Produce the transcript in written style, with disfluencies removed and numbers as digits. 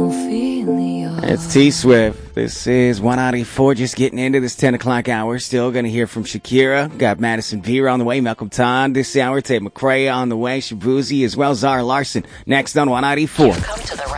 It's T-Swift. This is 194, just getting into this 10 o'clock hour. Still going to hear from Shakira. Got Madison Vera on the way. Malcolm Todd this hour. Tate McRae on the way. Shabuzi as well. Zara Larson next on 194.